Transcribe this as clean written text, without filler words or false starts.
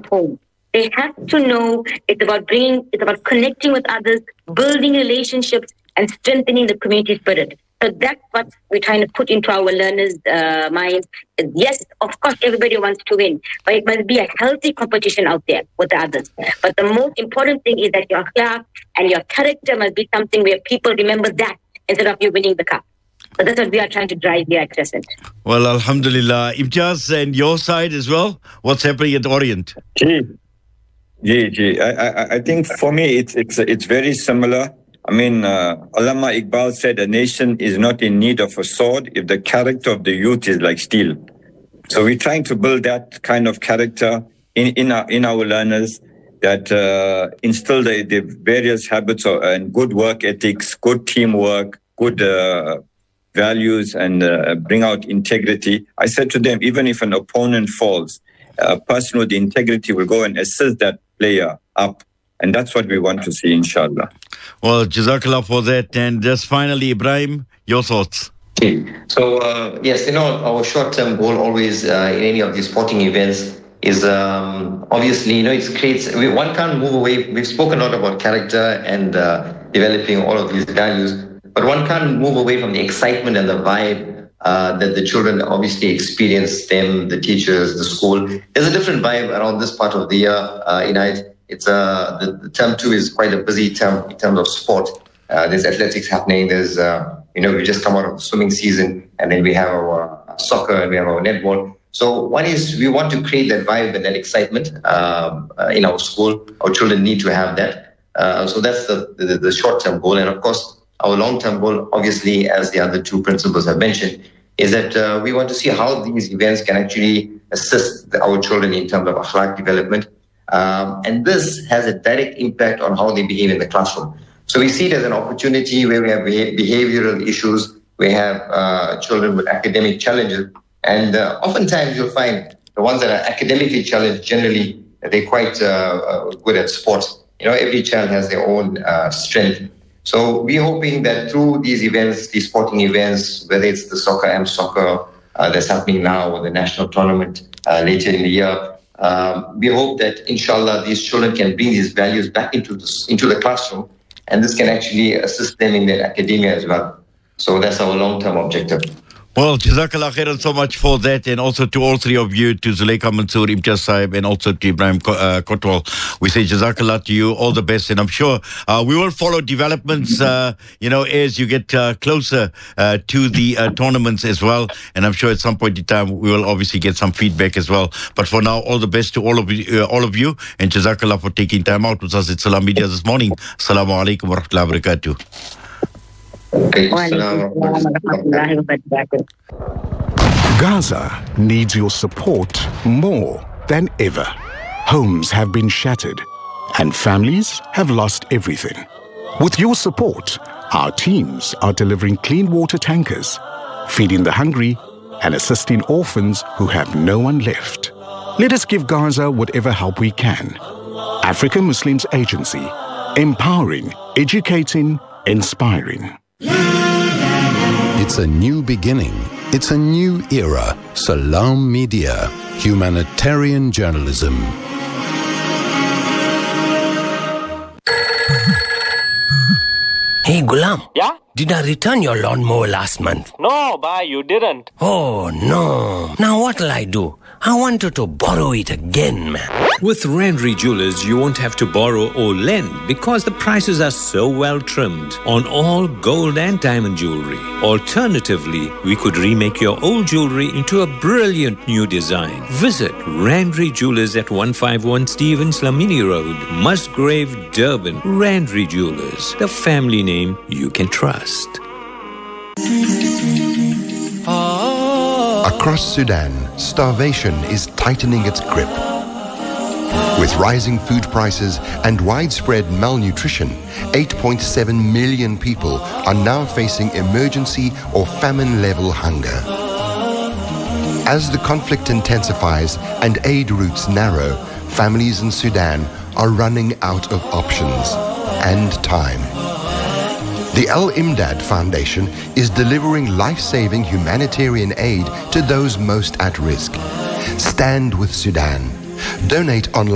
home. They have to know it's about connecting with others, building relationships, and strengthening the community spirit. So that's what we're trying to put into our learners' minds. Yes, of course, everybody wants to win, but it must be a healthy competition out there with the others. But the most important thing is that your akhlaq and your character must be something where people remember that instead of you winning the cup. So that's what we are trying to drive here at Crescent. Well, alhamdulillah. Imtiaz, and your side as well, what's happening at Orient? I think for me, it's very similar. I mean, Allama Iqbal said a nation is not in need of a sword if the character of the youth is like steel. So we're trying to build that kind of character in our learners that instill the various habits and good work ethics, good teamwork, good values, and bring out integrity. I said to them, even if an opponent falls, a person with integrity will go and assist that player up. And that's what we want to see, inshallah. Well, Jazakallah for that. And just finally, Ibrahim, your thoughts? So, yes, our short-term goal always in any of these sporting events is obviously, one can't move away. We've spoken a lot about character and developing all of these values, but one can't move away from the excitement and the vibe that the children obviously experience, them, the teachers, the school. There's a different vibe around this part of the year, It's the term 2 is quite a busy term in terms of sport. There's athletics happening. There's we just come out of the swimming season, and then we have our soccer and we have our netball. So one is we want to create that vibe and that excitement in our school. Our children need to have that. So that's the short-term goal, and of course our long-term goal, obviously, as the other two principals have mentioned, is that we want to see how these events can actually assist our children in terms of akhlaq development. And this has a direct impact on how they behave in the classroom. So we see it as an opportunity where we have behavioral issues, we have children with academic challenges, and oftentimes you'll find the ones that are academically challenged, generally, they're quite good at sports. Every child has their own strength. So we're hoping that through these events, these sporting events, whether it's the soccer, soccer that's happening now, or the national tournament later in the year, we hope that, inshallah, these children can bring these values back into the classroom, and this can actually assist them in their academia as well. So that's our long-term objective. Well, Jazakallah khairan so much for that, and also to all three of you, to Zuleika Mansour, Imtiaz Sahib, and also to Ibrahim Kotwal. We say Jazakallah to you, all the best, and I'm sure we will follow developments, as you get closer to the tournaments as well, and I'm sure at some point in time we will obviously get some feedback as well. But for now, all the best to all of you, and Jazakallah for taking time out with us at Salam Media this morning. Assalamu alaikum wa rahmatullahi wa barakatuh. Gaza needs your support more than ever. Homes have been shattered and families have lost everything. With your support, our teams are delivering clean water tankers, feeding the hungry and assisting orphans who have no one left. Let us give Gaza whatever help we can. African Muslims Agency, empowering, educating, inspiring. It's a new beginning. It's a new era. Salam Media, humanitarian journalism. Hey, Ghulam. Yeah? Did I return your lawnmower last month? No, bhai, you didn't. Oh, no. Now what'll I do? I wanted to borrow it again, man. With Randry Jewelers, you won't have to borrow or lend because the prices are so well trimmed on all gold and diamond jewelry. Alternatively, we could remake your old jewelry into a brilliant new design. Visit Randry Jewelers at 151 Stevens Lamini Road, Musgrave, Durban. Randry Jewelers, the family name you can trust. Across Sudan, starvation is tightening its grip. With rising food prices and widespread malnutrition, 8.7 million people are now facing emergency or famine-level hunger. As the conflict intensifies and aid routes narrow, families in Sudan are running out of options and time. The Al-Imdad Foundation is delivering life-saving humanitarian aid to those most at risk. Stand with Sudan. Donate online.